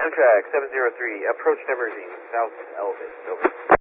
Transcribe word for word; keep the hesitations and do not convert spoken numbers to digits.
Contract seven zero three, approach diverging, south Elvis, over.